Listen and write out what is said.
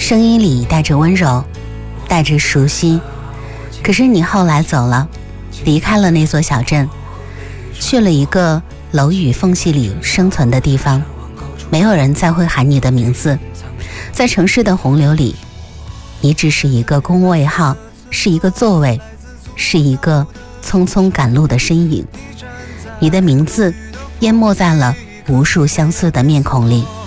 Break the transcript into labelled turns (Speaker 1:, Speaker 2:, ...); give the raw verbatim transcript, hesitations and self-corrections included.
Speaker 1: 声音里带着温柔，带着熟悉。可是你后来走了，离开了那座小镇，去了一个楼宇缝隙里生存的地方，没有人再会喊你的名字。在城市的洪流里，你只是一个工位号，是一个座位，是一个匆匆赶路的身影。你的名字淹没在了无数相似的面孔里。